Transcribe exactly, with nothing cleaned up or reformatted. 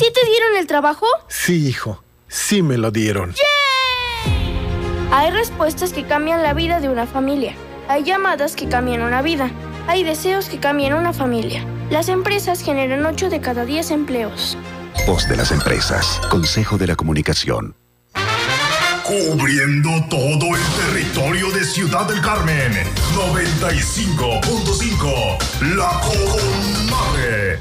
¿Sí te dieron el trabajo? Sí, hijo. Sí me lo dieron. ¡Yay! Hay respuestas que cambian la vida de una familia. Hay llamadas que cambian una vida. Hay deseos que cambian una familia. Las empresas generan ocho de cada diez empleos. Voz de las empresas. Consejo de la Comunicación. Cubriendo todo el territorio de Ciudad del Carmen. noventa y cinco punto cinco. La Comadre.